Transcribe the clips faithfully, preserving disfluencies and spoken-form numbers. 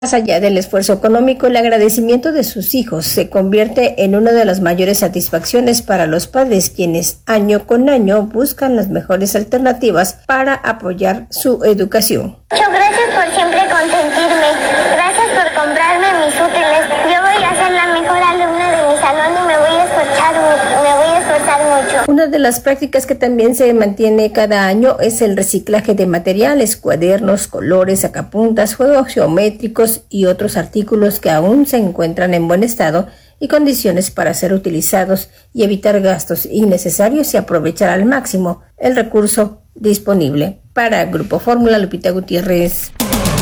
Más allá del esfuerzo económico, el agradecimiento de sus hijos se convierte en una de las mayores satisfacciones para los padres, quienes año con año buscan las mejores alternativas para apoyar su educación. Muchas gracias por siempre consentirme. Gracias por comprarme mis útiles. Yo voy a ser la mejor alumna de mi salón y me voy a esforzar, me voy a esforzar mucho. Una de las prácticas que también se mantiene cada año es el reciclaje de materiales, cuadernos, colores, sacapuntas, juegos geométricos y otros artículos que aún se encuentran en buen estado y condiciones para ser utilizados y evitar gastos innecesarios y aprovechar al máximo el recurso disponible. Para Grupo Fórmula, Lupita Gutiérrez.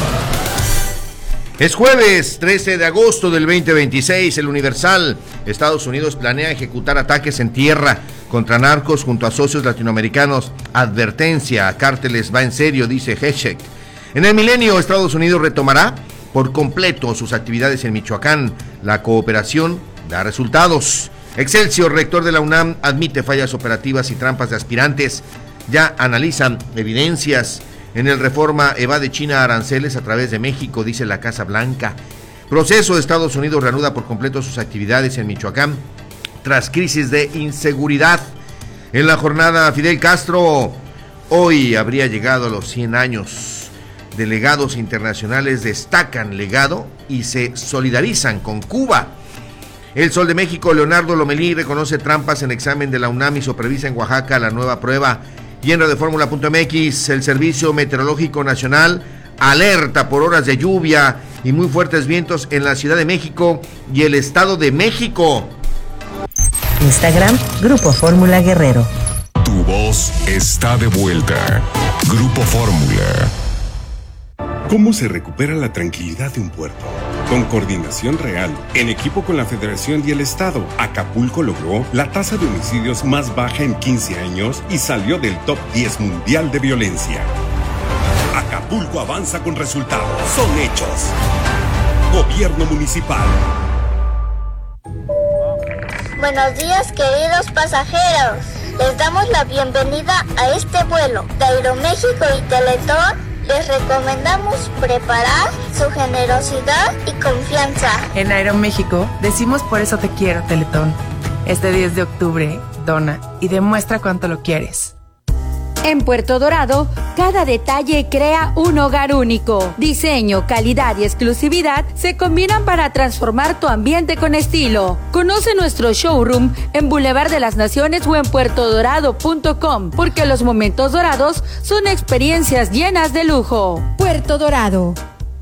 Es jueves trece de agosto del veinte veintiséis, el Universal. Estados Unidos planea ejecutar ataques en tierra contra narcos junto a socios latinoamericanos. Advertencia, a cárteles va en serio, dice Heschek. En el milenio, Estados Unidos retomará por completo sus actividades en Michoacán. La cooperación da resultados. Excelsior, rector de la UNAM, admite fallas operativas y trampas de aspirantes. Ya analizan evidencias. En el Reforma, evade China aranceles a través de México, dice la Casa Blanca. Proceso, Estados Unidos reanuda por completo sus actividades en Michoacán tras crisis de inseguridad. En la jornada, Fidel Castro hoy habría llegado a los cien años. Delegados internacionales destacan legado y se solidarizan con Cuba. El Sol de México, Leonardo Lomelí reconoce trampas en examen de la UNAM y supervisa en Oaxaca la nueva prueba. Y en radioformula punto m x, el Servicio Meteorológico Nacional alerta por horas de lluvia y muy fuertes vientos en la Ciudad de México y el Estado de México. Instagram, Grupo Fórmula Guerrero. Tu voz está de vuelta. Grupo Fórmula. ¿Cómo se recupera la tranquilidad de un puerto? Con coordinación real, en equipo con la Federación y el Estado, Acapulco logró la tasa de homicidios más baja en quince años y salió del top diez mundial de violencia. Acapulco avanza con resultados. Son hechos. Gobierno Municipal. Buenos días, queridos pasajeros. Les damos la bienvenida a este vuelo de Aeroméxico y Teletón. Les recomendamos preparar su generosidad y confianza. En Aeroméxico decimos por eso te quiero, Teletón. Este diez de octubre, dona y demuestra cuánto lo quieres. En Puerto Dorado, cada detalle crea un hogar único. Diseño, calidad y exclusividad se combinan para transformar tu ambiente con estilo. Conoce nuestro showroom en Boulevard de las Naciones o en puerto dorado punto com, porque los momentos dorados son experiencias llenas de lujo. Puerto Dorado.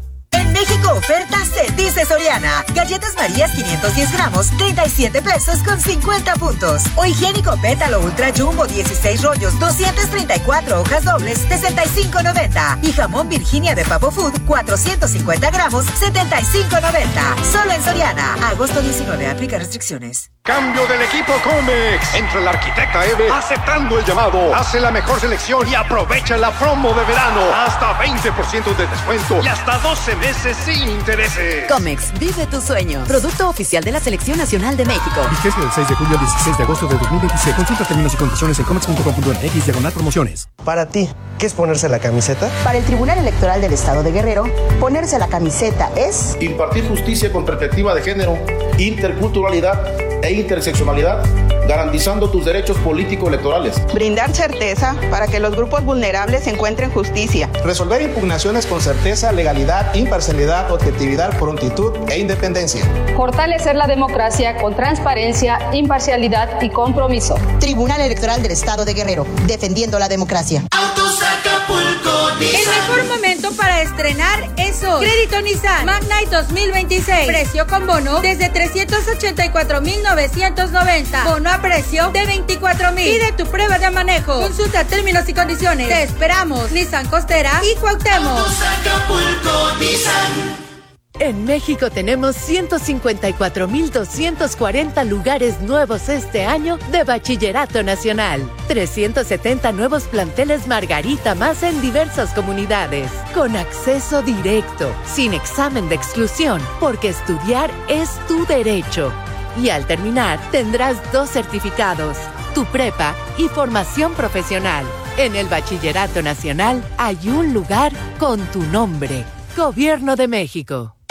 En México oferta se dice Soriana. Galletas Marías quinientos diez gramos, treinta y siete pesos con cincuenta puntos. O higiénico Pétalo Ultra Jumbo dieciséis rollos, doscientas treinta y cuatro hojas dobles, sesenta y cinco noventa. Y jamón Virginia de Papo Food, cuatrocientos cincuenta gramos, setenta y cinco noventa. Solo en Soriana. Agosto diecinueve, aplica restricciones. Cambio del equipo Comex. Entra el arquitecta Eve aceptando el llamado. Hace la mejor selección y aprovecha la promo de verano. Hasta veinte por ciento de descuento y hasta doce meses sin intereses. Comex, vive tu sueño. Producto oficial de la Selección Nacional de México. Vigencia del seis de julio al dieciséis de agosto de dos mil veintiséis. Consulta términos y condiciones en comex punto com punto m x diagonal promociones. Para ti, ¿qué es ponerse la camiseta? Para el Tribunal Electoral del Estado de Guerrero, ponerse la camiseta es... impartir justicia con perspectiva de género, interculturalidad e interseccionalidad, garantizando tus derechos político-electorales. Brindar certeza para que los grupos vulnerables encuentren justicia. Resolver impugnaciones con certeza, legalidad, imparcialidad, objetividad, prontitud e independencia. Fortalecer la democracia con transparencia, imparcialidad y compromiso. Tribunal Electoral del Estado de Guerrero, defendiendo la democracia. Autos Acapulco, Nissan. El mejor momento para estrenar es hoy. Crédito Nissan Magnite dos mil veintiséis. Precio con bono desde trescientos ochenta y cuatro mil novecientos noventa. Bono a precio de veinticuatro mil. Pide tu prueba de manejo. Consulta términos y condiciones. Te esperamos. Nissan Costera y Cuauhtémoc. Autos Acapulco, Nissan. En México tenemos ciento cincuenta y cuatro mil doscientos cuarenta lugares nuevos este año de Bachillerato Nacional. trescientos setenta nuevos planteles Margarita más en diversas comunidades. Con acceso directo, sin examen de exclusión, porque estudiar es tu derecho. Y al terminar, tendrás dos certificados, tu prepa y formación profesional. En el Bachillerato Nacional hay un lugar con tu nombre. Gobierno de México.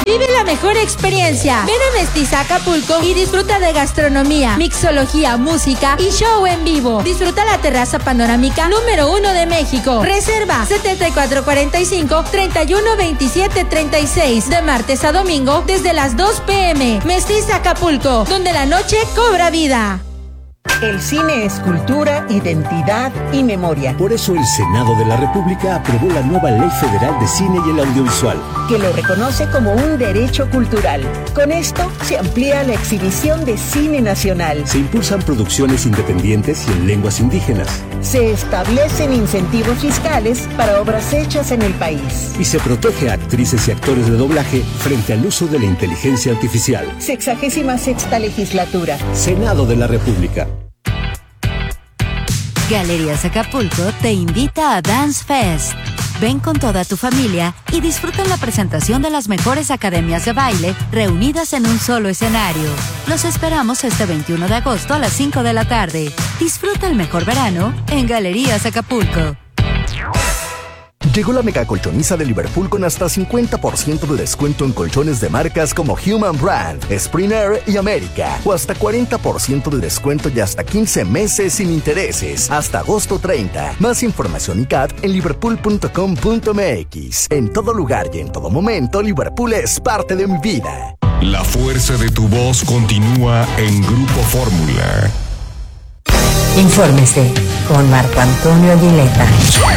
Vive la mejor experiencia. Ven a Mestiza Acapulco y disfruta de gastronomía, mixología, música y show en vivo. Disfruta la terraza panorámica número uno de México. Reserva setenta y cuatro cuarenta y cinco, treinta y uno veintisiete treinta y seis de martes a domingo desde las dos pe eme. Mestiza Acapulco, donde la noche cobra vida. El cine es cultura, identidad y memoria. Por eso el Senado de la República aprobó la nueva Ley Federal de Cine y el Audiovisual, que lo reconoce como un derecho cultural. Con esto se amplía la exhibición de cine nacional. Se impulsan producciones independientes y en lenguas indígenas. Se establecen incentivos fiscales para obras hechas en el país. Y se protege a actrices y actores de doblaje frente al uso de la inteligencia artificial. Sexagésima sexta legislatura. Senado de la República. Galerías Acapulco te invita a Dance Fest. Ven con toda tu familia y disfruta la presentación de las mejores academias de baile reunidas en un solo escenario. Los esperamos este veintiuno de agosto a las cinco de la tarde. Disfruta el mejor verano en Galerías Acapulco. Llegó la mega colchoniza de Liverpool con hasta cincuenta por ciento de descuento en colchones de marcas como Human Brand, Spring Air y América. O hasta cuarenta por ciento de descuento y hasta quince meses sin intereses. Hasta agosto treinta. Más información y C A T en liverpool punto com punto eme equis. En todo lugar y en todo momento, Liverpool es parte de mi vida. La fuerza de tu voz continúa en Grupo Fórmula. Infórmese con Marco Antonio Aguileta.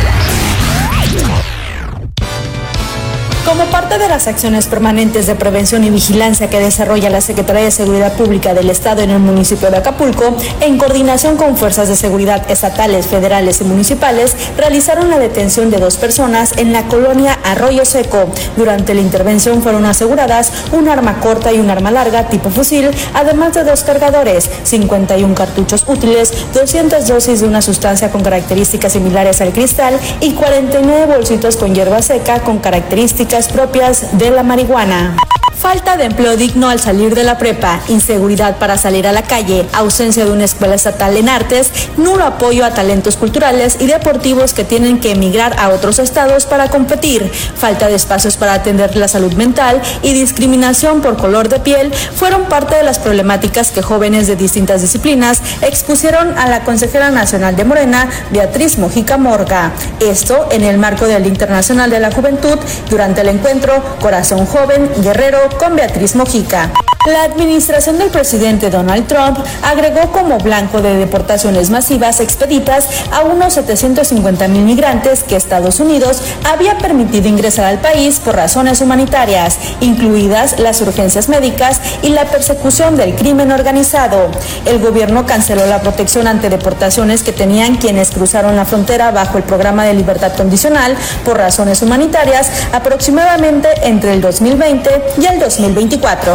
Como parte de las acciones permanentes de prevención y vigilancia que desarrolla la Secretaría de Seguridad Pública del Estado en el municipio de Acapulco, en coordinación con fuerzas de seguridad estatales, federales y municipales, realizaron la detención de dos personas en la colonia Arroyo Seco. Durante la intervención fueron aseguradas un arma corta y un arma larga tipo fusil, además de dos cargadores, cincuenta y uno cartuchos útiles, doscientas dosis de una sustancia con características similares al cristal y cuarenta y nueve bolsitos con hierba seca con características propias de la marihuana. Falta de empleo digno al salir de la prepa, inseguridad para salir a la calle, ausencia de una escuela estatal en artes, nulo apoyo a talentos culturales y deportivos que tienen que emigrar a otros estados para competir, falta de espacios para atender la salud mental y discriminación por color de piel fueron parte de las problemáticas que jóvenes de distintas disciplinas expusieron a la consejera nacional de Morena, Beatriz Mojica Morga. Esto en el marco del Día Internacional de la Juventud durante el encuentro Corazón Joven Guerrero con Beatriz Mojica. La administración del presidente Donald Trump agregó como blanco de deportaciones masivas expeditas a unos setecientos cincuenta mil migrantes que Estados Unidos había permitido ingresar al país por razones humanitarias, incluidas las urgencias médicas y la persecución del crimen organizado. El gobierno canceló la protección ante deportaciones que tenían quienes cruzaron la frontera bajo el programa de libertad condicional por razones humanitarias aproximadamente entre el dos mil veinte y el dos mil veinticuatro.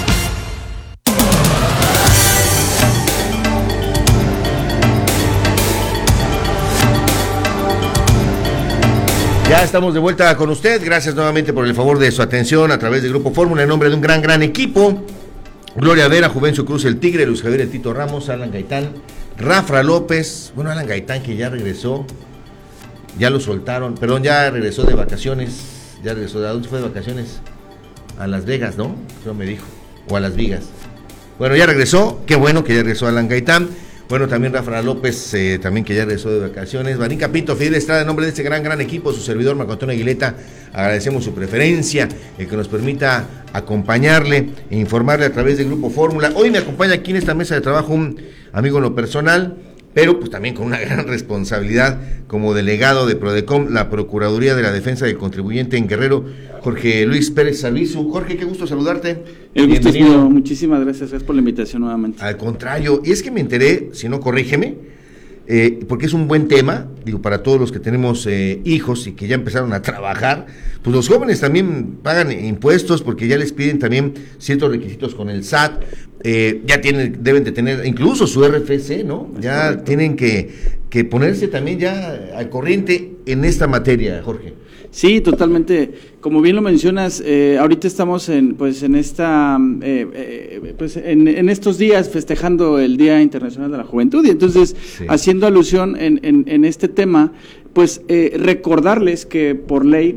Ya estamos de vuelta con usted, gracias nuevamente por el favor de su atención a través de Grupo Fórmula en nombre de un gran, gran equipo. Gloria Vera, Juvencio Cruz, el Tigre, Luis Javier, el Tito Ramos, Alan Gaitán, Rafa López, bueno, Alan Gaitán que ya regresó, ya lo soltaron, perdón, ya regresó de vacaciones, ya regresó, ¿de dónde fue de vacaciones? A Las Vegas, ¿no? Creo me dijo, o a Las Vigas. Bueno, ya regresó, qué bueno que ya regresó Alan Gaitán. Bueno, también Rafa López, eh, también que ya regresó de vacaciones. Vanica Pinto, Fidel Estrada, en nombre de este gran, gran equipo, su servidor Marco Antonio Aguileta, agradecemos su preferencia, el que nos permita acompañarle e informarle a través del Grupo Fórmula. Hoy me acompaña aquí en esta mesa de trabajo un amigo en lo personal, pero pues también con una gran responsabilidad como delegado de Prodecom, la Procuraduría de la Defensa del Contribuyente en Guerrero, Jorge Luis Pérez Salvizu. Jorge, qué gusto saludarte. El gusto es mío, muchísimas gracias, gracias por la invitación nuevamente. Al contrario, y es que me enteré, si no corrígeme, eh, porque es un buen tema, digo, para todos los que tenemos eh, hijos y que ya empezaron a trabajar, pues los jóvenes también pagan impuestos porque ya les piden también ciertos requisitos con el S A T, eh, ya tienen, deben de tener incluso su R F C, ¿no? Ya correcto. Tienen que, que ponerse también ya al corriente en esta materia, Jorge. Sí, totalmente. Como bien lo mencionas, eh, ahorita estamos en, pues, en esta, eh, eh, pues, en, en estos días festejando el Día Internacional de la Juventud y entonces sí. haciendo alusión en, en, en este tema, pues eh, recordarles que por ley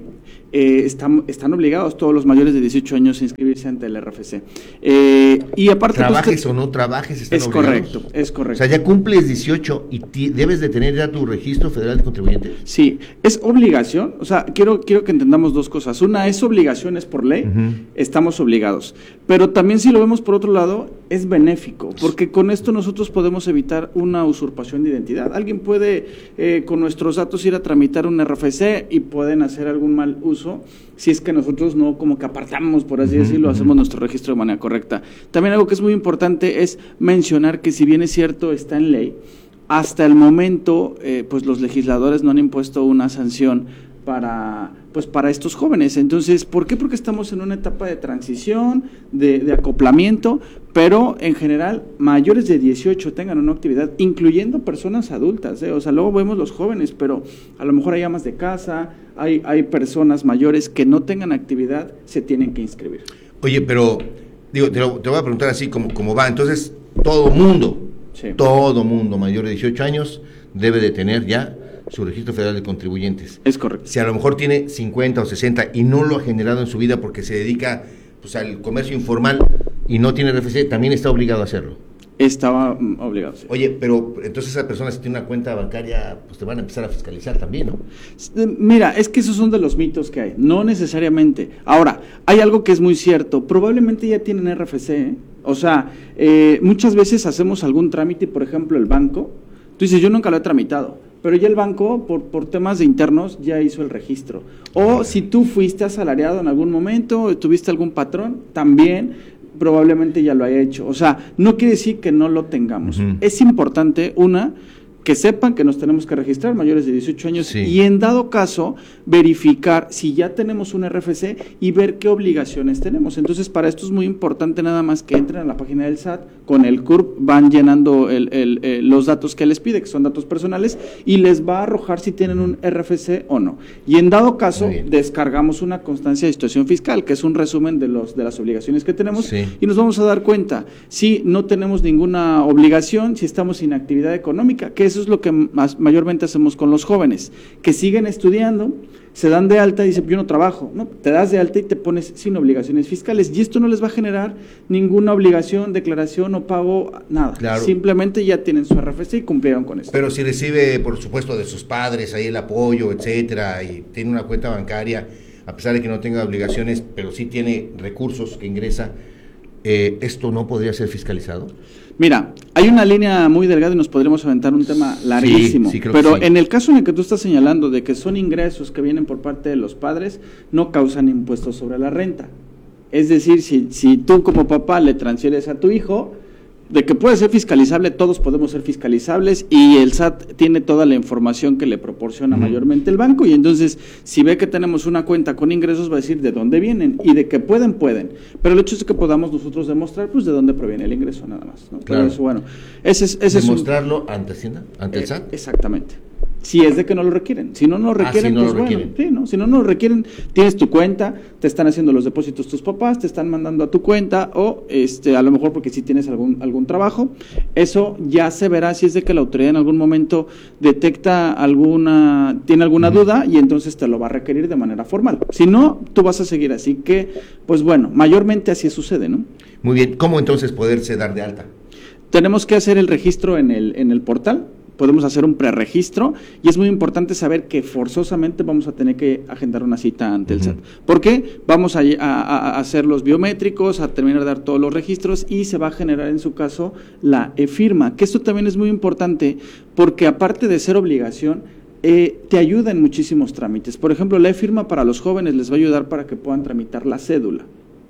eh, están, están obligados todos los mayores de dieciocho años a inscribirse ante el R F C. Eh, y aparte, trabajes pues, o no trabajes, están es obligados. correcto, es correcto. O sea, ya cumples dieciocho y ti, debes de tener ya tu registro federal de contribuyentes. Sí, es obligación, o sea, quiero, quiero que entendamos dos cosas. Una es obligación, es por ley, uh-huh. estamos obligados. Pero también si lo vemos por otro lado, es benéfico, porque con esto nosotros podemos evitar una usurpación de identidad. Alguien puede eh, con nuestros datos ir a tramitar un R F C y pueden hacer algún mal uso si es que nosotros no como que apartamos, por así uh-huh, decirlo, uh-huh. hacemos nuestro registro de manera correcta. También algo que es muy importante es mencionar que si bien es cierto, está en ley, hasta el momento eh, pues los legisladores no han impuesto una sanción para pues para estos jóvenes. Entonces, ¿por qué? Porque estamos en una etapa de transición, de, de acoplamiento, pero en general mayores de dieciocho tengan una actividad, incluyendo personas adultas, ¿eh? O sea, luego vemos los jóvenes, pero a lo mejor hay amas de casa, hay, hay personas mayores que no tengan actividad, se tienen que inscribir. Oye, pero digo, te, lo, te voy a preguntar así como, como va, entonces todo mundo, sí. todo mundo mayor de dieciocho años debe de tener ya su registro federal de contribuyentes. Es correcto. Si a lo mejor tiene cincuenta o sesenta y no lo ha generado en su vida porque se dedica pues al comercio informal y no tiene R F C, también está obligado a hacerlo. Estaba mm, obligado, sí. Oye, pero entonces esa persona si tiene una cuenta bancaria, pues te van a empezar a fiscalizar también, ¿no? Mira, es que esos son de los mitos que hay, no necesariamente. Ahora, hay algo que es muy cierto, probablemente ya tienen R F C, ¿eh? O sea, eh, muchas veces hacemos algún trámite, por ejemplo, el banco, tú dices, yo nunca lo he tramitado, pero ya el banco, por, por temas de internos, ya hizo el registro. O si tú fuiste asalariado en algún momento, tuviste algún patrón, también probablemente ya lo haya hecho. O sea, no quiere decir que no lo tengamos. Uh-huh. Es importante, una, que sepan que nos tenemos que registrar mayores de dieciocho años sí. y en dado caso verificar si ya tenemos un R F C y ver qué obligaciones tenemos. Entonces para esto es muy importante nada más que entren a la página del S A T, con el C U R P van llenando el, el, el, los datos que les pide, que son datos personales, y les va a arrojar si tienen un R F C o no. Y en dado caso descargamos una constancia de situación fiscal, que es un resumen de, los, de las obligaciones que tenemos sí. y nos vamos a dar cuenta si no tenemos ninguna obligación, si estamos sin actividad económica, que eso es lo que más, mayormente hacemos con los jóvenes, que siguen estudiando, se dan de alta y dicen, yo no trabajo, no, te das de alta y te pones sin obligaciones fiscales, y esto no les va a generar ninguna obligación, declaración o pago, nada, claro. Simplemente ya tienen su R F C y cumplieron con eso. Pero si recibe, por supuesto, de sus padres ahí el apoyo, etcétera, y tiene una cuenta bancaria, a pesar de que no tenga obligaciones, pero sí tiene recursos que ingresa, eh, ¿esto no podría ser fiscalizado? Mira, hay una línea muy delgada y nos podremos aventar un tema larguísimo, sí, sí, pero sí. En el caso en el que tú estás señalando de que son ingresos que vienen por parte de los padres, no causan impuestos sobre la renta. Es decir, si, si tú como papá le transfieres a tu hijo, de que puede ser fiscalizable, todos podemos ser fiscalizables, y el S A T tiene toda la información que le proporciona uh-huh. mayormente el banco, y entonces si ve que tenemos una cuenta con ingresos va a decir de dónde vienen, y de que pueden, pueden, pero el hecho es que podamos nosotros demostrar pues de dónde proviene el ingreso nada más, ¿no? Claro. Eso, bueno, ese es, ese demostrarlo es un, ante Hacienda, ante el S A T. Eh, exactamente. Si es de que no lo requieren, si no no lo requieren, ah, si no pues lo bueno, requieren. Sí, ¿no? Si no no lo requieren, tienes tu cuenta, te están haciendo los depósitos tus papás, te están mandando a tu cuenta, o este a lo mejor porque si tienes algún algún trabajo, eso ya se verá si es de que la autoridad en algún momento detecta alguna, tiene alguna uh-huh. duda, y entonces te lo va a requerir de manera formal. Si no, tú vas a seguir, así que, pues bueno, mayormente así sucede, ¿no? Muy bien, ¿cómo entonces poderse dar de alta? Tenemos que hacer el registro en el en el portal. Podemos hacer un preregistro, y es muy importante saber que forzosamente vamos a tener que agendar una cita ante el uh-huh. S A T. ¿Por qué? Vamos a, a, a hacer los biométricos, a terminar de dar todos los registros, y se va a generar en su caso la e-firma, que esto también es muy importante porque aparte de ser obligación, eh, te ayuda en muchísimos trámites. Por ejemplo, la e-firma para los jóvenes les va a ayudar para que puedan tramitar la cédula.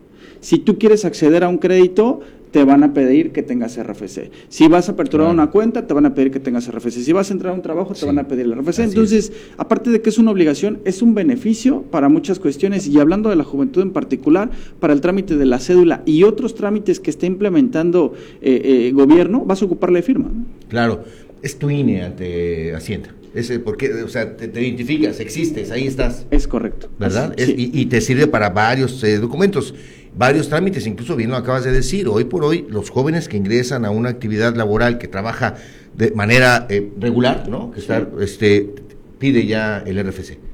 Si tú quieres acceder a un crédito, te van a pedir que tengas R F C. Si vas a aperturar claro. una cuenta, te van a pedir que tengas R F C. Si vas a entrar a un trabajo, te sí. van a pedir el R F C. Así Entonces, es. aparte de que es una obligación, es un beneficio para muchas cuestiones, y hablando de la juventud en particular, para el trámite de la cédula y otros trámites que está implementando eh, eh, gobierno, vas a ocupar la firma, ¿no? Claro, es tu I N E ante Hacienda. Es porque, o sea, te, te identificas, existes, ahí estás. Es correcto. ¿Verdad? Sí. Es, y, y te sirve para varios eh, documentos, varios trámites, incluso bien lo acabas de decir, hoy por hoy los jóvenes que ingresan a una actividad laboral que trabaja de manera eh, regular, ¿no? Que sí. está, este, pide ya el R F C.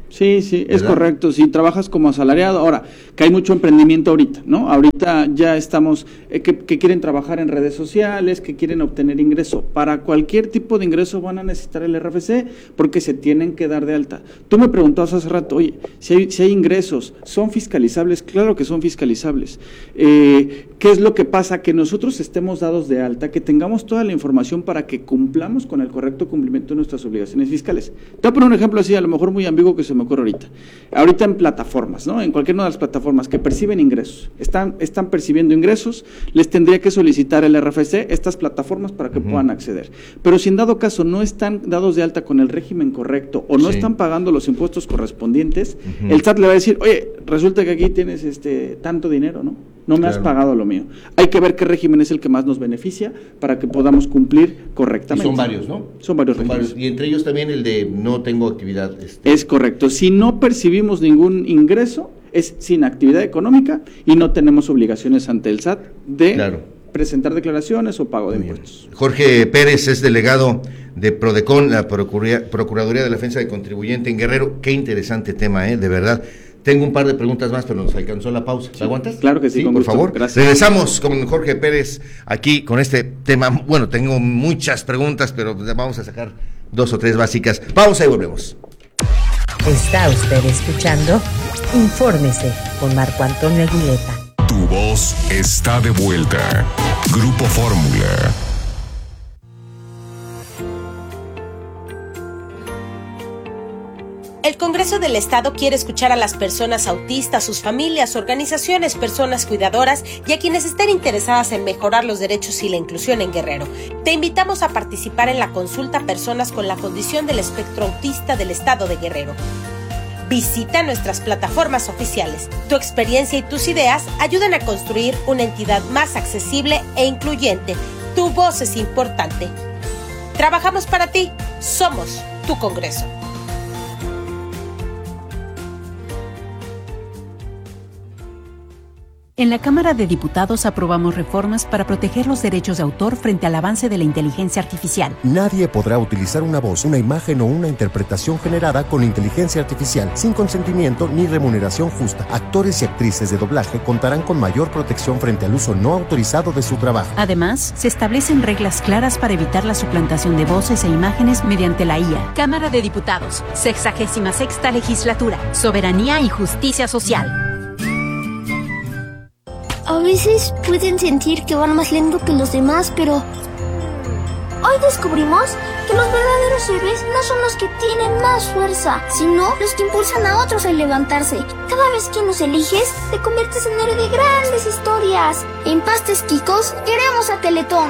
Sí, sí, es correcto. Si trabajas como asalariado, ahora, que hay mucho emprendimiento ahorita, ¿no? Ahorita ya estamos, eh, que, que quieren trabajar en redes sociales, que quieren obtener ingreso. Para cualquier tipo de ingreso van a necesitar el R F C porque se tienen que dar de alta. Tú me preguntabas hace rato, oye, si hay, si hay ingresos, ¿son fiscalizables? Claro que son fiscalizables. Eh, ¿Qué es lo que pasa? Que nosotros estemos dados de alta, que tengamos toda la información para que cumplamos con el correcto cumplimiento de nuestras obligaciones fiscales. Te voy a poner un ejemplo así, a lo mejor muy ambiguo que se me ocurre ahorita. Ahorita en plataformas, ¿no? En cualquier una de las plataformas que perciben ingresos, están, están percibiendo ingresos, les tendría que solicitar el R F C estas plataformas para que uh-huh. puedan acceder. Pero si en dado caso no están dados de alta con el régimen correcto o no sí. están pagando los impuestos correspondientes, uh-huh. el S A T le va a decir, oye, resulta que aquí tienes este tanto dinero, ¿no? No me claro. has pagado lo mío. Hay que ver qué régimen es el que más nos beneficia para que podamos cumplir correctamente. Y son varios, ¿no? Son varios son regímenes. Varios. Y entre ellos también el de no tengo actividad. Este... Es correcto. Si no percibimos ningún ingreso, es sin actividad económica y no tenemos obligaciones ante el S A T de claro. presentar declaraciones o pago de Muy impuestos. Bien. Jorge Pérez es delegado de PRODECON, la Procuraduría, Procuraduría de la Defensa del Contribuyente en Guerrero. Qué interesante tema, ¿eh? De verdad. Tengo un par de preguntas más, pero nos alcanzó la pausa. ¿Te aguantas? Claro que sí, sí con por gusto. favor. Gracias. Regresamos con Jorge Pérez aquí con este tema. Bueno, tengo muchas preguntas, pero vamos a sacar dos o tres básicas. Pausa y volvemos. Está usted escuchando Infórmese con Marco Antonio Aguilera. Tu voz está de vuelta. Grupo Fórmula. El Congreso del Estado quiere escuchar a las personas autistas, sus familias, organizaciones, personas cuidadoras y a quienes estén interesadas en mejorar los derechos y la inclusión en Guerrero. Te invitamos a participar en la consulta Personas con la Condición del Espectro Autista del Estado de Guerrero. Visita nuestras plataformas oficiales. Tu experiencia y tus ideas ayudan a construir una entidad más accesible e incluyente. Tu voz es importante. Trabajamos para ti. Somos tu Congreso. En la Cámara de Diputados aprobamos reformas para proteger los derechos de autor frente al avance de la inteligencia artificial. Nadie podrá utilizar una voz, una imagen o una interpretación generada con inteligencia artificial sin consentimiento ni remuneración justa. Actores y actrices de doblaje contarán con mayor protección frente al uso no autorizado de su trabajo. Además, se establecen reglas claras para evitar la suplantación de voces e imágenes mediante la I A. Cámara de Diputados, sexagésima sexta legislatura, soberanía y justicia social. A veces pueden sentir que van más lento que los demás, pero hoy descubrimos que los verdaderos héroes no son los que tienen más fuerza, sino los que impulsan a otros a levantarse. Cada vez que nos eliges, te conviertes en héroe de grandes historias. En Pastes Quicos, queremos a Teletón.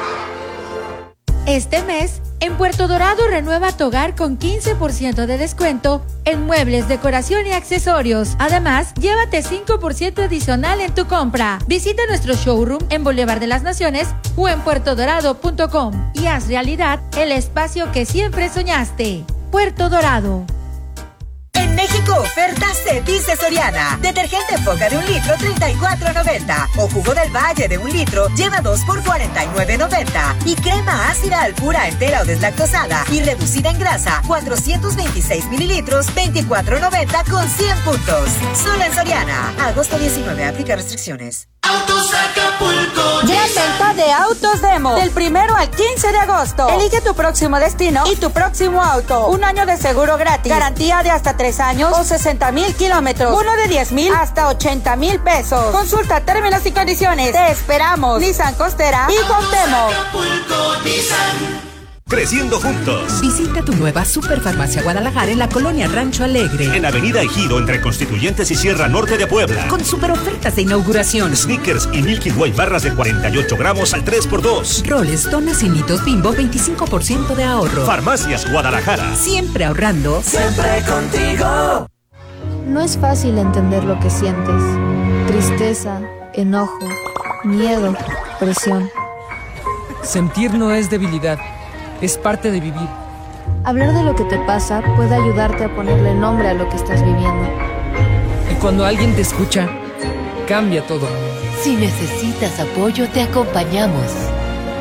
Este mes, en Puerto Dorado renueva tu hogar con quince por ciento de descuento en muebles, decoración y accesorios. Además, llévate cinco por ciento adicional en tu compra. Visita nuestro showroom en Boulevard de las Naciones o en puerto dorado punto com y haz realidad el espacio que siempre soñaste. Puerto Dorado. En México, ofertas se dice Soriana. Detergente Foca de un litro, treinta y cuatro noventa. O jugo del Valle de un litro, lleva dos por cuarenta y nueve noventa. Y crema ácida Alpura entera o deslactosada y reducida en grasa, cuatrocientos veintiséis mililitros, veinticuatro noventa con cien puntos. Solo en Soriana. Agosto diecinueve, aplica restricciones. Autos Acapulco. Gran venta de Autos Demo. Del primero al quince de agosto. Elige tu próximo destino y tu próximo auto. Un año de seguro gratis. Garantía de hasta tres años o sesenta mil kilómetros. Uno de diez mil hasta ochenta mil pesos. Consulta términos y condiciones. Te esperamos. Nissan Costera y Cuauhtémoc. Acapulco, Nissan. Creciendo juntos. Visita tu nueva Superfarmacia Guadalajara en la colonia Rancho Alegre. En Avenida Ejido, entre Constituyentes y Sierra Norte de Puebla. Con super ofertas de inauguración. Snickers y Milky Way barras de cuarenta y ocho gramos al tres por dos. Roles, donas y nitos Bimbo, veinticinco por ciento de ahorro. Farmacias Guadalajara. Siempre ahorrando. Siempre contigo. No es fácil entender lo que sientes. Tristeza, enojo, miedo, presión. Sentir no es debilidad. Es parte de vivir. Hablar de lo que te pasa puede ayudarte a ponerle nombre a lo que estás viviendo. Y cuando alguien te escucha, cambia todo. Si necesitas apoyo, te acompañamos.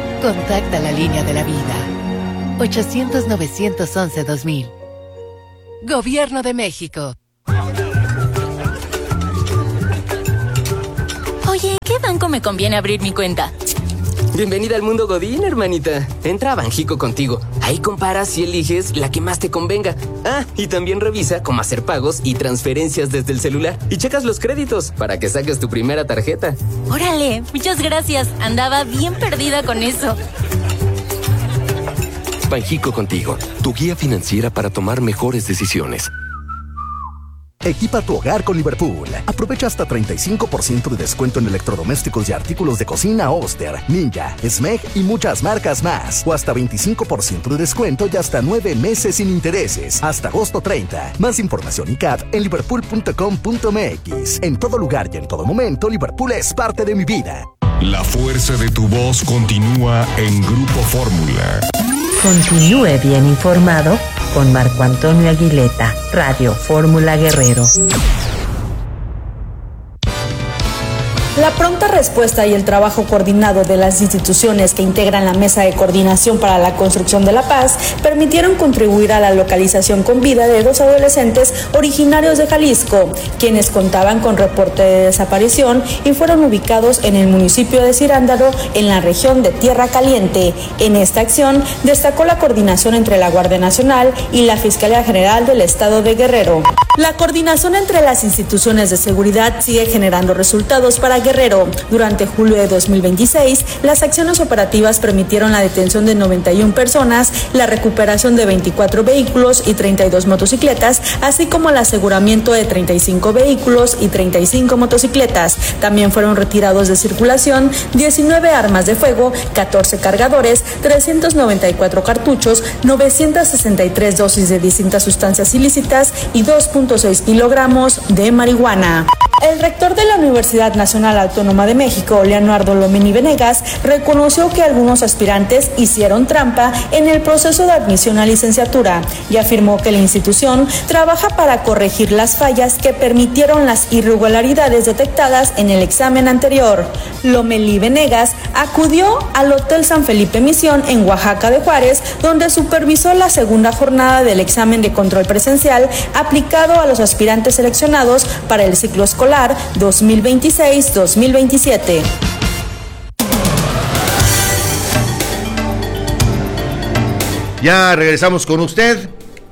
Contacta la línea de la vida. ochocientos, novecientos once, dos mil. Gobierno de México. Oye, ¿qué banco me conviene abrir mi cuenta? Bienvenida al mundo Godín, hermanita. Entra a Banjico contigo. Ahí comparas y eliges la que más te convenga. Ah, y también revisa cómo hacer pagos y transferencias desde el celular. Y checas los créditos para que saques tu primera tarjeta. Órale, muchas gracias. Andaba bien perdida con eso. Banjico contigo, tu guía financiera para tomar mejores decisiones. Equipa tu hogar con Liverpool. Aprovecha hasta treinta y cinco por ciento de descuento en electrodomésticos y artículos de cocina Oster, Ninja, Smeg y muchas marcas más. O hasta veinticinco por ciento de descuento y hasta nueve meses sin intereses. Hasta agosto treinta. Más información y C A T en liverpool punto com punto m x. En todo lugar y en todo momento, Liverpool es parte de mi vida. La fuerza de tu voz continúa en Grupo Fórmula. Continúe bien informado con Marco Antonio Aguileta, Radio Fórmula Guerrero. La pronta respuesta y el trabajo coordinado de las instituciones que integran la Mesa de Coordinación para la Construcción de la Paz permitieron contribuir a la localización con vida de dos adolescentes originarios de Jalisco, quienes contaban con reporte de desaparición y fueron ubicados en el municipio de Cirándaro, en la región de Tierra Caliente. En esta acción destacó la coordinación entre la Guardia Nacional y la Fiscalía General del Estado de Guerrero. La coordinación entre las instituciones de seguridad sigue generando resultados para Guerrero. Durante julio de dos mil veintiséis, las acciones operativas permitieron la detención de noventa y una personas, la recuperación de veinticuatro vehículos y treinta y dos motocicletas, así como el aseguramiento de treinta y cinco vehículos y treinta y cinco motocicletas. También fueron retirados de circulación diecinueve armas de fuego, catorce cargadores, trescientos noventa y cuatro cartuchos, novecientas sesenta y tres dosis de distintas sustancias ilícitas y dos punto seis kilogramos de marihuana. El rector de la Universidad Nacional Autónoma de México, Leonardo Lomeni Venegas, reconoció que algunos aspirantes hicieron trampa en el proceso de admisión a licenciatura y afirmó que la institución trabaja para corregir las fallas que permitieron las irregularidades detectadas en el examen anterior. Lomeni Venegas acudió al Hotel San Felipe Misión en Oaxaca de Juárez, donde supervisó la segunda jornada del examen de control presencial aplicado a los aspirantes seleccionados para el ciclo escolar dos mil veintiséis dos mil veintisiete. Ya regresamos con usted,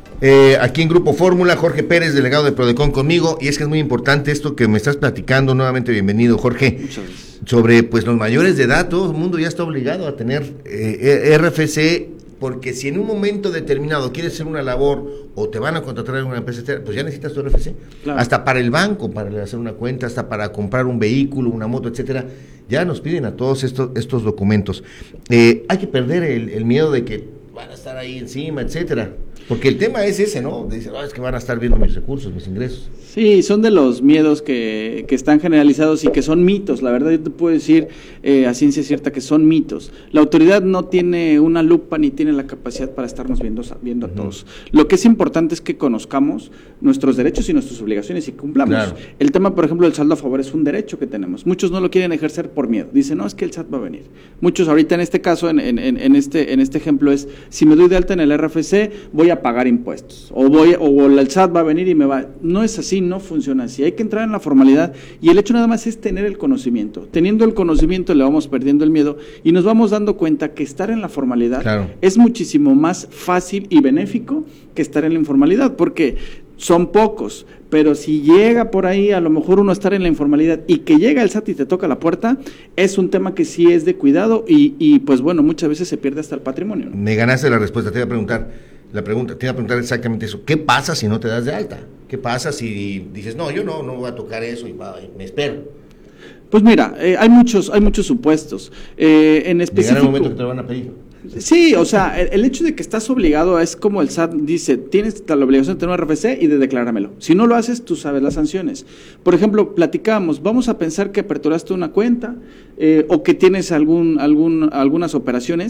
eh, aquí en Grupo Fórmula. Jorge Pérez, delegado de Prodecon, conmigo, y es que es muy importante esto que me estás platicando. Nuevamente bienvenido, Jorge. Muchas gracias. Sobre pues los mayores de edad, todo el mundo ya está obligado a tener eh, R F C, porque si en un momento determinado quieres hacer una labor o te van a contratar en una empresa, pues ya necesitas tu R F C. Claro. Hasta para el banco, para hacer una cuenta, hasta para comprar un vehículo, una moto, etcétera. Ya nos piden a todos estos estos documentos. Eh, hay que perder el, el miedo de que van a estar ahí encima, etcétera. Porque el tema es ese, ¿no? Dicen, oh, es que van a estar viendo mis recursos, mis ingresos. Sí, son de los miedos que, que están generalizados y que son mitos. La verdad, yo te puedo decir eh, a ciencia cierta que son mitos. La autoridad no tiene una lupa ni tiene la capacidad para estarnos viendo, viendo a todos. Lo que es importante es que conozcamos nuestros derechos y nuestras obligaciones y cumplamos. Claro. El tema, por ejemplo, del saldo a favor es un derecho que tenemos. Muchos no lo quieren ejercer por miedo. Dicen, no, es que el S A T va a venir. Muchos ahorita en este caso, en, en, en, este, en este ejemplo es, si me doy de alta en el R F C, voy a pagar impuestos. O voy o el S A T va a venir y me va... No es así, no funciona así. Hay que entrar en la formalidad y el hecho nada más es tener el conocimiento. Teniendo el conocimiento le vamos perdiendo el miedo y nos vamos dando cuenta que estar en la formalidad claro. es muchísimo más fácil y benéfico que estar en la informalidad, porque son pocos, pero si llega por ahí a lo mejor uno estar en la informalidad y que llega el S A T y te toca la puerta, es un tema que sí es de cuidado y, y pues bueno, muchas veces se pierde hasta el patrimonio, ¿no? Me ganaste la respuesta, te iba a preguntar, la pregunta, te iba a preguntar exactamente eso. ¿Qué pasa si no te das de alta? ¿Qué pasa si dices, no, yo no, no voy a tocar eso y va, me espero? Pues mira, eh, hay muchos, hay muchos supuestos. Eh, en específico. Llegará el momento que te lo van a pedir. Sí, o sea, el, el hecho de que estás obligado es como el S A T dice, tienes la obligación de tener un R F C y de decláramelo. Si no lo haces, tú sabes las sanciones. Por ejemplo, platicábamos, vamos a pensar que aperturaste una cuenta eh, o que tienes algún, algún, algunas operaciones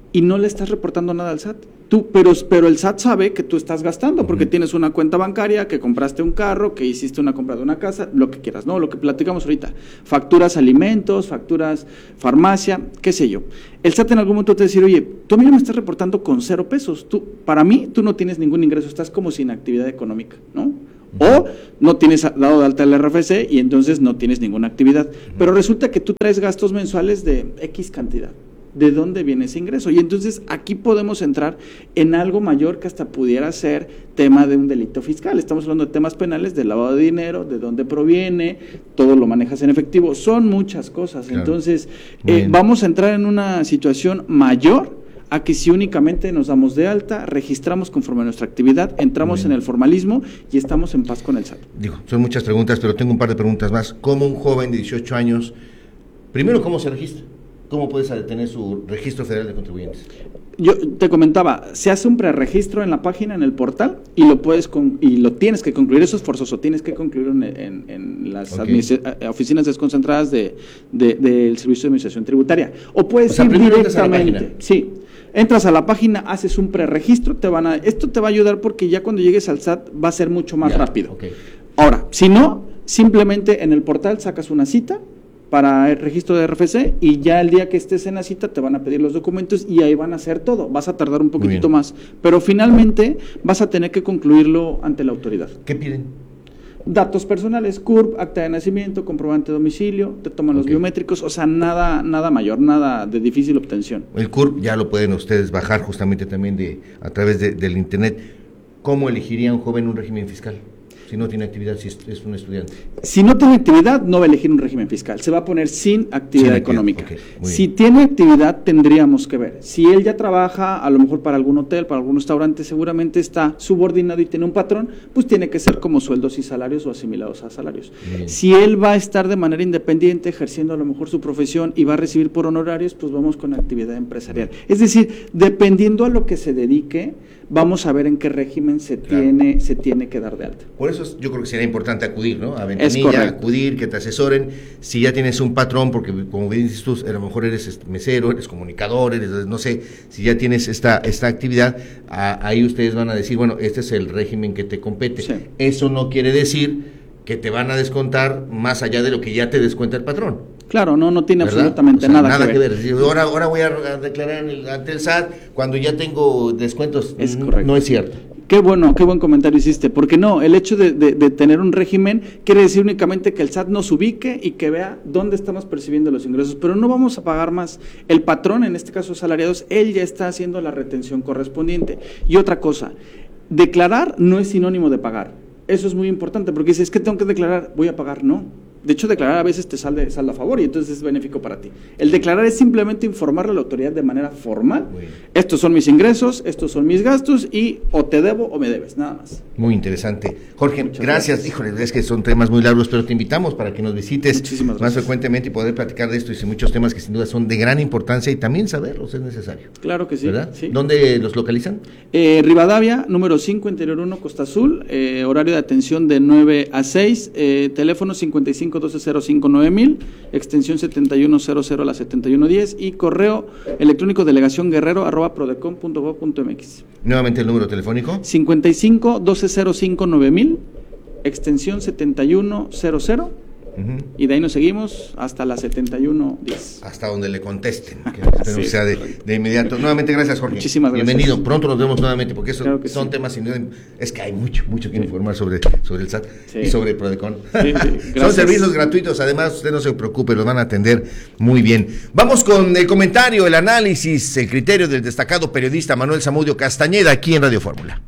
y no le estás reportando nada al S A T. Tú, pero, pero el S A T sabe que tú estás gastando porque uh-huh. tienes una cuenta bancaria, que compraste un carro, que hiciste una compra de una casa, lo que quieras, ¿no? Lo que platicamos ahorita. Facturas alimentos, facturas farmacia, qué sé yo. El S A T en algún momento te va a decir, oye, tú a mí no me estás reportando con cero pesos. Tú, para mí, tú no tienes ningún ingreso, estás como sin actividad económica, ¿no? Uh-huh. O no tienes dado de alta el R F C y entonces no tienes ninguna actividad. Uh-huh. Pero resulta que tú traes gastos mensuales de X cantidad. ¿De dónde viene ese ingreso? Y entonces aquí podemos entrar en algo mayor que hasta pudiera ser tema de un delito fiscal. Estamos hablando de temas penales, de lavado de dinero, de dónde proviene, todo lo manejas en efectivo, son muchas cosas. Claro. Entonces eh, vamos a entrar en una situación mayor a que si únicamente nos damos de alta, registramos conforme a nuestra actividad, entramos en el formalismo y estamos en paz con el S A T. Digo, son muchas preguntas, pero tengo un par de preguntas más. ¿Cómo un joven de dieciocho años, primero, cómo se registra? ¿Cómo puedes tener su registro federal de contribuyentes? Yo te comentaba, se hace un preregistro en la página, en el portal, y lo puedes con, y lo tienes que concluir, eso es forzoso, tienes que concluirlo en, en, en las okay. oficinas desconcentradas de, de, del Servicio de Administración Tributaria. O puedes o sea, ir directamente. Sí, entras a la página, haces un preregistro, te van a, esto te va a ayudar porque ya cuando llegues al S A T va a ser mucho más ya, rápido. Okay. Ahora, si no, simplemente en el portal sacas una cita para el registro de R F C y ya el día que estés en la cita te van a pedir los documentos y ahí van a hacer todo. Vas a tardar un poquitito más, pero finalmente vas a tener que concluirlo ante la autoridad. ¿Qué piden? Datos personales, C U R P, acta de nacimiento, comprobante de domicilio, te toman los okay. biométricos, o sea, nada nada mayor, nada de difícil obtención. El C U R P ya lo pueden ustedes bajar justamente también de a través de, del internet. ¿Cómo elegiría un joven un régimen fiscal? Si no tiene actividad, si es, es un estudiante. Si no tiene actividad, no va a elegir un régimen fiscal, se va a poner sin actividad sin económica. Okay, si tiene actividad, tendríamos que ver. Si él ya trabaja, a lo mejor para algún hotel, para algún restaurante, seguramente está subordinado y tiene un patrón, pues tiene que ser como sueldos y salarios o asimilados a salarios. Bien. Si él va a estar de manera independiente, ejerciendo a lo mejor su profesión y va a recibir por honorarios, pues vamos con actividad empresarial. Es decir, dependiendo a lo que se dedique, vamos a ver en qué régimen se claro. tiene se tiene que dar de alta. Por eso yo creo que sería importante acudir, ¿no? A Ventanilla, acudir, que te asesoren. Si ya tienes un patrón, porque como bien dices tú, a lo mejor eres mesero, eres comunicador, eres, no sé, si ya tienes esta esta actividad, a, ahí ustedes van a decir, bueno, este es el régimen que te compete. Sí. Eso no quiere decir que te van a descontar más allá de lo que ya te descuenta el patrón. Claro, no, no tiene ¿verdad? absolutamente o sea, nada, nada que ver. ver. Que ver. Ahora, ahora voy a declarar en el, ante el S A T cuando ya tengo descuentos. Es correcto. No es cierto. Qué bueno, qué buen comentario hiciste, porque no, el hecho de, de, de tener un régimen quiere decir únicamente que el S A T nos ubique y que vea dónde estamos percibiendo los ingresos, pero no vamos a pagar más. El patrón, en este caso asalariados, él ya está haciendo la retención correspondiente. Y otra cosa, declarar no es sinónimo de pagar. Eso es muy importante, porque dices, es que tengo que declarar, voy a pagar, no. De hecho, declarar a veces te sale, sale a favor y entonces es benéfico para ti. El declarar es simplemente informarle a la autoridad de manera formal. Estos son mis ingresos, estos son mis gastos y o te debo o me debes, nada más. Muy interesante. Jorge, gracias. gracias. Híjole, es que son temas muy largos, pero te invitamos para que nos visites más frecuentemente y poder platicar de esto y de muchos temas que sin duda son de gran importancia y también saberlos es necesario. Claro que sí. ¿Verdad? Sí. ¿Dónde los localizan? Eh, Rivadavia, número cinco, Interior uno, Costa Azul, eh, horario de atención de nueve a seis, eh, teléfono cincuenta y cinco doce cero cinco nueve mil, extensión setenta y uno cero cero a la setenta y uno diez y correo electrónico delegación guerrero arroba prodecon punto gob punto mx. Nuevamente el número telefónico. cincuenta y cinco doce cero cinco nueve mil, extensión setenta y uno cero cero. Uh-huh. Y de ahí nos seguimos hasta la setenta y uno diez. Hasta donde le contesten, que espero sí, que sea de, de inmediato. Nuevamente, gracias, Jorge. Muchísimas gracias. Bienvenido. Pronto nos vemos nuevamente, porque eso claro son sí. temas sin duda. Es que hay mucho, mucho que sí. informar sobre, sobre el S A T sí. y sobre Prodecon. Sí, sí. Son servicios gratuitos, además, usted no se preocupe, los van a atender muy bien. Vamos con el comentario, el análisis, el criterio del destacado periodista Manuel Zamudio Castañeda, aquí en Radio Fórmula.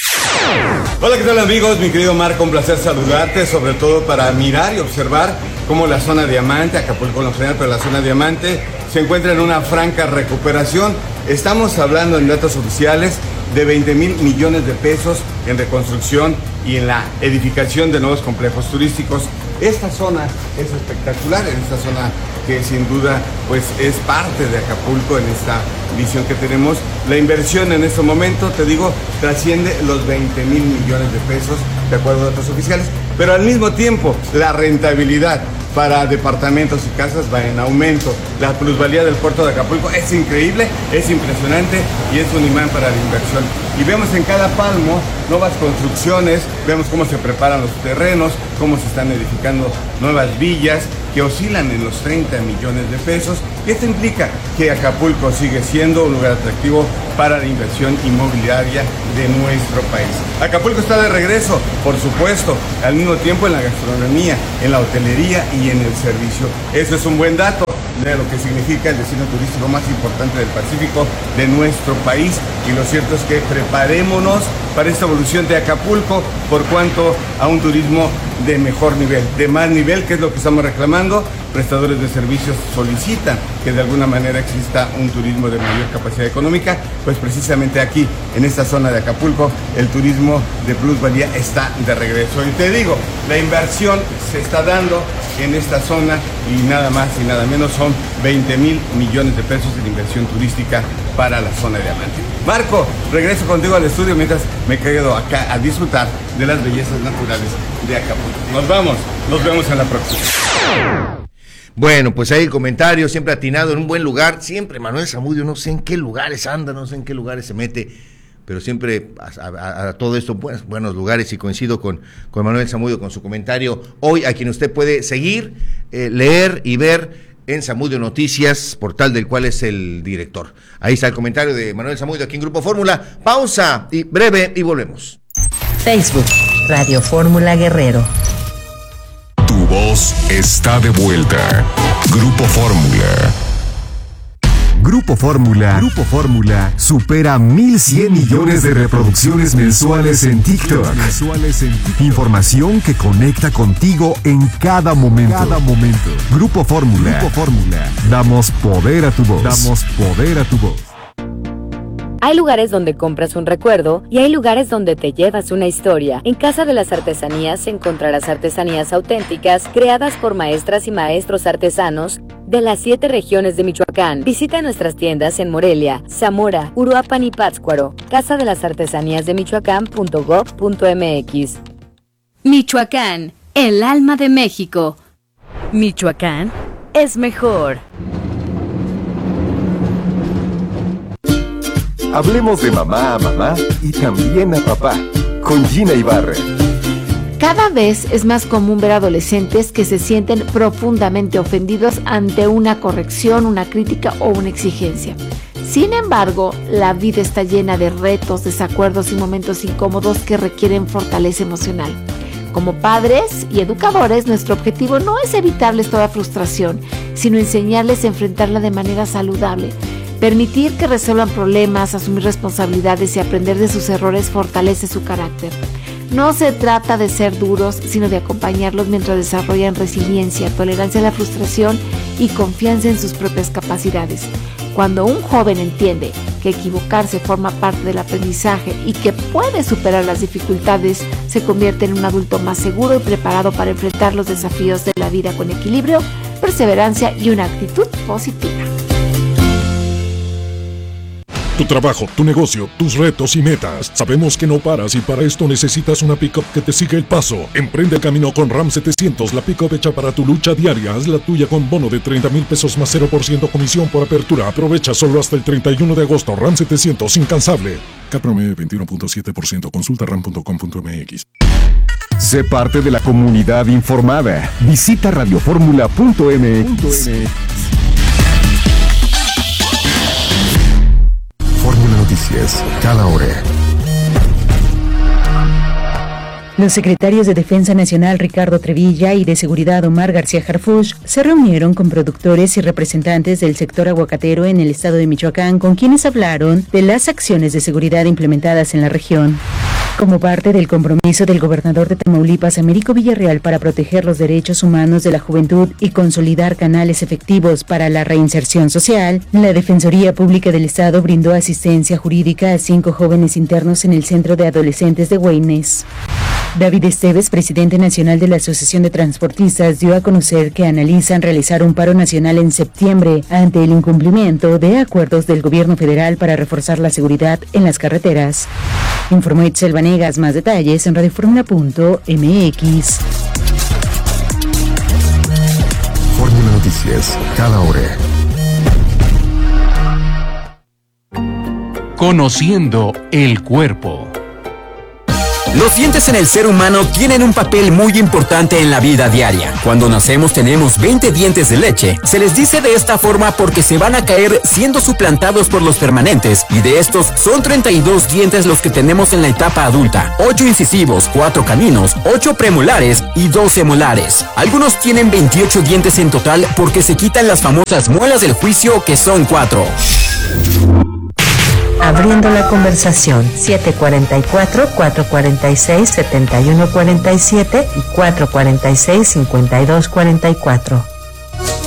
Hola, ¿qué tal, amigos? Mi querido Marco, un placer saludarte, sobre todo para mirar y observar cómo la zona Diamante, Acapulco en general, pero la zona Diamante se encuentra en una franca recuperación. Estamos hablando en datos oficiales de veinte mil millones de pesos en reconstrucción y en la edificación de nuevos complejos turísticos. Esta zona es espectacular, en esta zona que sin duda pues es parte de Acapulco en esta visión que tenemos. La inversión en este momento, te digo, trasciende los veinte mil millones de pesos, de acuerdo a datos oficiales, pero al mismo tiempo la rentabilidad para departamentos y casas va en aumento. La plusvalía del puerto de Acapulco es increíble, es impresionante y es un imán para la inversión. Y vemos en cada palmo nuevas construcciones, vemos cómo se preparan los terrenos, cómo se están edificando nuevas villas que oscilan en los treinta millones de pesos. Y esto implica que Acapulco sigue siendo un lugar atractivo para la inversión inmobiliaria de nuestro país. Acapulco está de regreso, por supuesto, al mismo tiempo en la gastronomía, en la hotelería y en el servicio. Eso es un buen dato de lo que significa el destino turístico más importante del Pacífico de nuestro país. Y lo cierto es que preparémonos para esta evolución de Acapulco por cuanto a un turismo de mejor nivel, de más nivel, que es lo que estamos reclamando. Prestadores de servicios solicitan que de alguna manera exista un turismo de mayor capacidad económica, pues precisamente aquí, en esta zona de Acapulco, el turismo de plusvalía está de regreso. Y te digo, la inversión se está dando en esta zona y nada más y nada menos son veinte mil millones de pesos en inversión turística para la zona de Diamante. Marco, regreso contigo al estudio mientras me quedo acá a disfrutar de las bellezas naturales de Acapulco. Nos vamos, nos vemos en la próxima. Bueno, pues ahí el comentario, siempre atinado en un buen lugar. Siempre Manuel Zamudio, no sé en qué lugares anda, no sé en qué lugares se mete, pero siempre a, a, a todo esto, pues, buenos lugares, y coincido con, con Manuel Zamudio, con su comentario hoy, a quien usted puede seguir, eh, leer y ver en Zamudio Noticias, portal del cual es el director. Ahí está el comentario de Manuel Zamudio aquí en Grupo Fórmula. Pausa y breve y volvemos. Facebook, Radio Fórmula Guerrero. Tu voz está de vuelta. Grupo Fórmula. Grupo Fórmula, Grupo Fórmula supera mil cien millones de reproducciones mensuales en TikTok. Mensuales en TikTok. Información que conecta contigo en cada momento. Cada momento. Grupo Fórmula. Grupo Fórmula. Damos poder a tu voz. Damos poder a tu voz. Hay lugares donde compras un recuerdo y hay lugares donde te llevas una historia. En Casa de las Artesanías encontrarás artesanías auténticas creadas por maestras y maestros artesanos de las siete regiones de Michoacán. Visita nuestras tiendas en Morelia, Zamora, Uruapan y Pátzcuaro. Casa de las Artesanías de Michoacán punto gob punto mx. Michoacán, el alma de México. Michoacán es mejor. Hablemos de mamá a mamá y también a papá, con Gina Ibarra. Cada vez es más común ver adolescentes que se sienten profundamente ofendidos ante una corrección, una crítica o una exigencia. Sin embargo, la vida está llena de retos, desacuerdos y momentos incómodos que requieren fortaleza emocional. Como padres y educadores, nuestro objetivo no es evitarles toda frustración, sino enseñarles a enfrentarla de manera saludable. Permitir que resuelvan problemas, asumir responsabilidades y aprender de sus errores fortalece su carácter. No se trata de ser duros, sino de acompañarlos mientras desarrollan resiliencia, tolerancia a la frustración y confianza en sus propias capacidades. Cuando un joven entiende que equivocarse forma parte del aprendizaje y que puede superar las dificultades, se convierte en un adulto más seguro y preparado para enfrentar los desafíos de la vida con equilibrio, perseverancia y una actitud positiva. Tu trabajo, tu negocio, tus retos y metas. Sabemos que no paras y para esto necesitas una pick-up que te siga el paso. Emprende el camino con RAM setecientos, la pick-up hecha para tu lucha diaria. Haz la tuya con bono de treinta mil pesos más cero por ciento comisión por apertura. Aprovecha solo hasta el treinta y uno de agosto. RAM setecientos, incansable. K P R O M E veintiuno punto siete por ciento. Consulta ram punto com punto mx. Sé parte de la comunidad informada. Visita radio fórmula punto m x. Fórmula Noticias, cada hora. Los secretarios de Defensa Nacional Ricardo Trevilla y de Seguridad Omar García Harfuch se reunieron con productores y representantes del sector aguacatero en el estado de Michoacán, con quienes hablaron de las acciones de seguridad implementadas en la región. Como parte del compromiso del gobernador de Tamaulipas, Américo Villarreal, para proteger los derechos humanos de la juventud y consolidar canales efectivos para la reinserción social, la Defensoría Pública del Estado brindó asistencia jurídica a cinco jóvenes internos en el Centro de Adolescentes de Güeynes. David Esteves, presidente nacional de la Asociación de Transportistas, dio a conocer que analizan realizar un paro nacional en septiembre ante el incumplimiento de acuerdos del gobierno federal para reforzar la seguridad en las carreteras. Informó Itzel Vanegas. Más detalles en radio fórmula punto m x. Noticias, cada hora. Conociendo el cuerpo. Los dientes en el ser humano tienen un papel muy importante en la vida diaria. Cuando nacemos tenemos veinte dientes de leche. Se les dice de esta forma porque se van a caer siendo suplantados por los permanentes, y de estos son treinta y dos dientes los que tenemos en la etapa adulta, ocho incisivos, cuatro caninos, ocho premolares y doce molares. Algunos tienen veintiocho dientes en total porque se quitan las famosas muelas del juicio, que son cuatro. Abriendo la conversación, siete cuatro cuatro, cuatro cuatro seis, siete uno cuatro siete y cuatro cuatro seis, cinco dos cuatro cuatro.